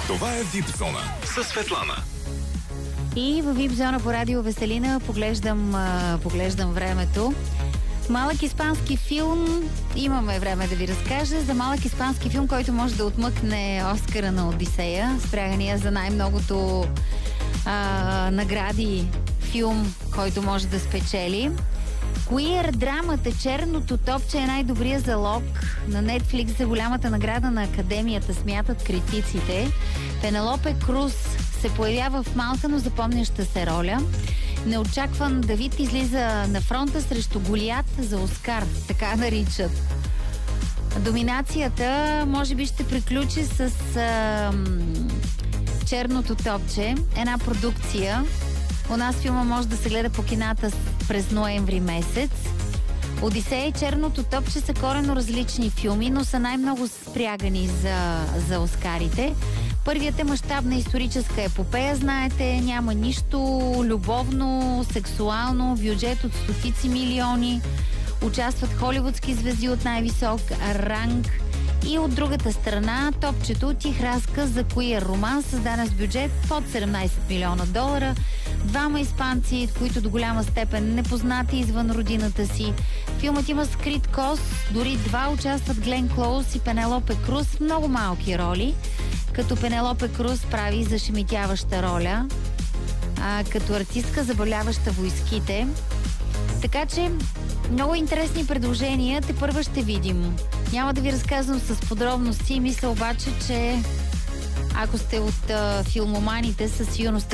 Това е VIP Зона със Светлана. И в VIP Зона по радио Веселина поглеждам времето. Малък испански филм, имаме време да ви разкажа за малък испански филм, който може да отмъкне Оскара на Одисея, спрягания за най-многото награди филм, който може да спечели. Queer драмата "Черното топче" е най-добрия залог на Netflix за голямата награда на Академията, смятат критиците. Пенелопе Круз се появява в малка, но запомняща се роля. Неочакван Давид излиза на фронта срещу Голиат за Оскар, така наричат. Доминацията може би ще приключи с "Черното топче", една продукция. У нас филма може да се гледа по кината през ноември месец. Одисея и "Черното топче" са коренно различни филми, но са най-много спрягани за Оскарите. Първият е мащабна историческа епопея, знаете, няма нищо любовно, сексуално, бюджет от стотици милиони. Участват холивудски звезди от най-висок ранг. И от другата страна, "Топчето" тих разказ за queer роман, създаден с бюджет под $17 милиона. Двама испанци, които до голяма степен непознати извън родината си. Филмът има скрит кос, дори два участват Глен Клоуз и Пенелопе Круз в много малки роли, като Пенелопе Круз прави зашеметяваща роля, като артистка, забавляваща войските. Така че много интересни предложения, тепърва ще видим. Няма да ви разказвам с подробности, мисля обаче, че ако сте от филмоманите, със сигурност